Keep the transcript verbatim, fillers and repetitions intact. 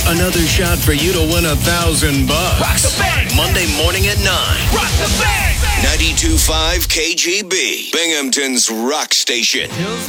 Another shot for you to win a thousand bucks. Rock the bank. Monday morning at nine. Rock the bank. ninety-two point five K G B, Binghamton's rock station. Hills